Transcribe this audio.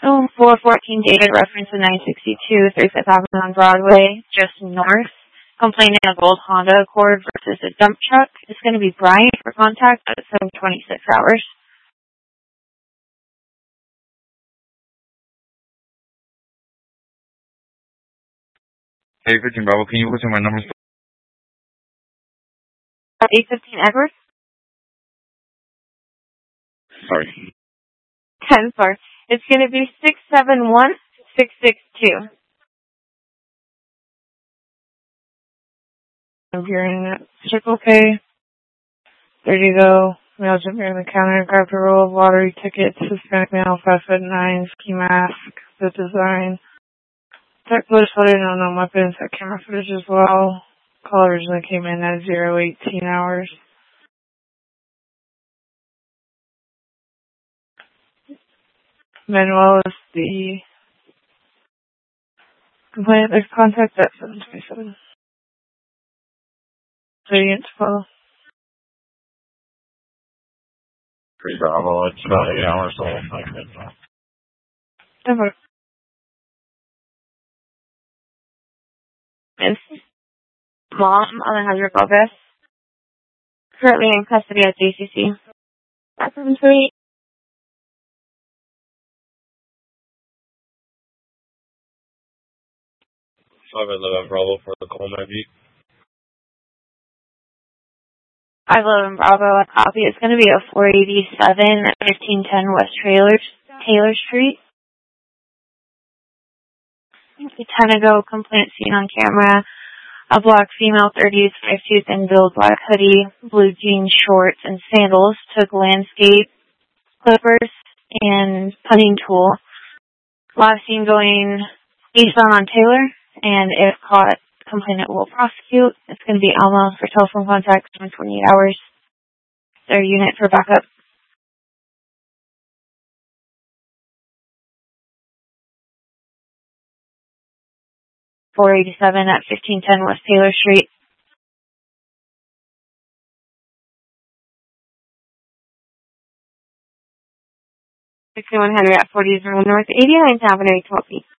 Oh, 414 dated reference to 962 35th Avenue on Broadway, just north. Complaining of old Honda Accord versus a dump truck. It's going to be Brian for contact at 7:26 hours. Hey, 15 Bravo, can you listen to my numbers? 815 Edwards? Sorry. 10, sorry. It's going to be 671662. I'm hearing Circle K. There you go. Males up near the counter, grabbed a roll of lottery tickets, Hispanic male, 5'9", ski mask, the design. Tech police spotted unknown weapons, that camera footage as well. Call originally came in at 018 hours. Manuel is the complainant. There's contact at 727. So you get to follow. 3 Bravo, it's about 8 hours old. Never. Miss Mom, Alejandro Galvez. Currently in custody at JCC. That's sweet. 511 Bravo for the Coleman Beat. 511 Bravo, a copy. It's going to be a 487 at 1510 West Taylor Street. A 10 ago, complaint seen on camera. A black female, 30s, 5'2", thin build, black hoodie, blue jeans, shorts, and sandals. Took landscape clippers and putting tool. Last seen going eastbound on Taylor, and if caught, complainant will prosecute. It's going to be Alma for telephone contact in 28 hours. Their unit for backup. 487 at 1510 West Taylor Street. 6100 at 40 North 89th Avenue, 12 feet.